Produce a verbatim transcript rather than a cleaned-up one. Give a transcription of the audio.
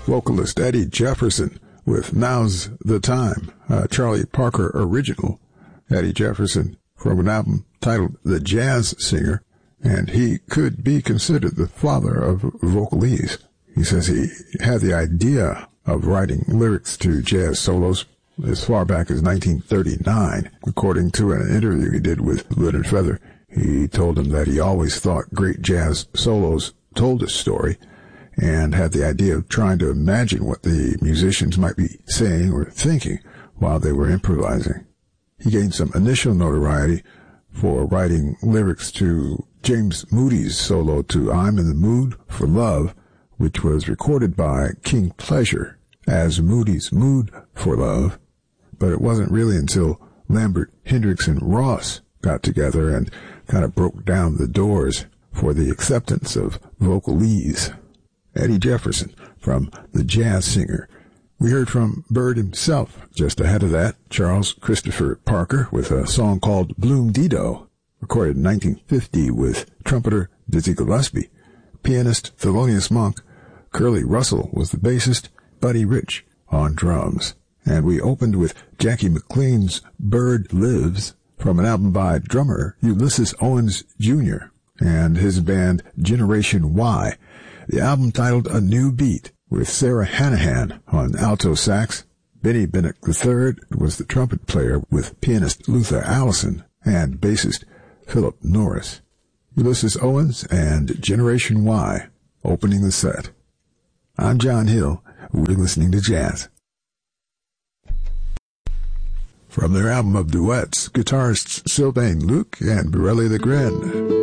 vocalist Eddie Jefferson with Now's the Time, a Charlie Parker original. Eddie Jefferson from an album titled The Jazz Singer, and he could be considered the father of vocalese. He says he had the idea of writing lyrics to jazz solos as far back as nineteen thirty-nine. According to an interview he did with Leonard Feather, he told him that he always thought great jazz solos told a story, and had the idea of trying to imagine what the musicians might be saying or thinking while they were improvising. He gained some initial notoriety for writing lyrics to James Moody's solo to I'm in the Mood for Love, which was recorded by King Pleasure as Moody's Mood for Love, but it wasn't really until Lambert, Hendricks, and Ross got together and kind of broke down the doors for the acceptance of vocalese. Eddie Jefferson from The Jazz Singer. We heard from Bird himself. Just ahead of that, Charles Christopher Parker with a song called Bloom Dido, recorded in nineteen fifty with trumpeter Dizzy Gillespie, pianist Thelonious Monk. Curly Russell was the bassist, Buddy Rich on drums. And we opened with Jackie McLean's Bird Lives from an album by drummer Ulysses Owens Junior and his band Generation Y. The album titled A New Beat, with Sarah Hanahan on alto sax. Benny Bennett the third was the trumpet player with pianist Luther Allison and bassist Philip Norris. Ulysses Owens and Generation Y opening the set. I'm John Hill. We're listening to jazz. From their album of duets, guitarists Sylvain Luc and Borelli the Gren.